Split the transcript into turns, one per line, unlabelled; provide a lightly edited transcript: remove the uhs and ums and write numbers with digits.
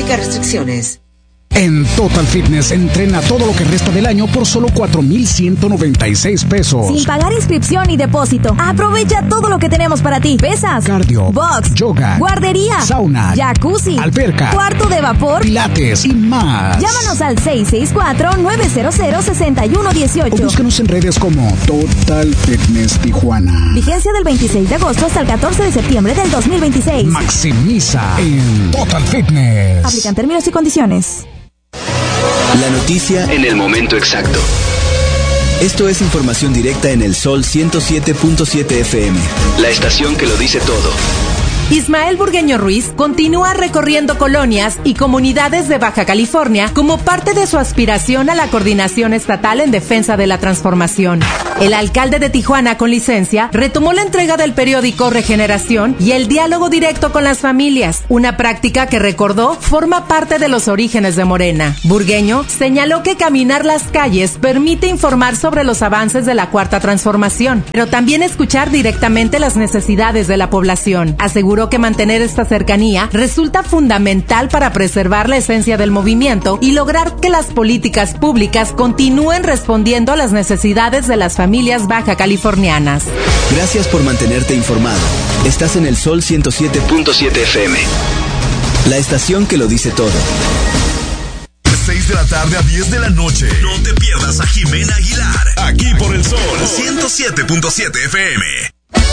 Aplica restricciones.
En Total Fitness entrena todo lo que resta del año por solo 4,196 pesos.
Sin pagar inscripción ni depósito. Aprovecha todo lo que tenemos para ti. Pesas,
cardio,
box,
yoga,
guardería,
sauna,
jacuzzi,
alberca,
cuarto de vapor,
pilates y más.
Llámanos al 664-900-6118.
O búscanos en redes como Total Fitness Tijuana.
Vigencia del 26 de agosto hasta el 14 de septiembre del 2026.
Maximiza en Total Fitness.
Aplican términos y condiciones.
La noticia en el momento exacto. Esto es información directa en el Sol 107.7 FM. La estación que lo dice todo.
Ismael Burgueño Ruiz continúa recorriendo colonias y comunidades de Baja California como parte de su aspiración a la coordinación estatal en defensa de la transformación. El alcalde de Tijuana con licencia retomó la entrega del periódico Regeneración y el diálogo directo con las familias, una práctica que recordó forma parte de los orígenes de Morena. Burgueño señaló que caminar las calles permite informar sobre los avances de la Cuarta Transformación, pero también escuchar directamente las necesidades de la población. Aseguró que mantener esta cercanía resulta fundamental para preservar la esencia del movimiento y lograr que las políticas públicas continúen respondiendo a las necesidades de las familias baja californianas.
Gracias por mantenerte informado. Estás en el Sol 107.7 FM. La estación que lo dice todo.
6 de la tarde a 10 de la noche. No te pierdas a Jimena Aguilar. Aquí por el Sol 107.7 FM.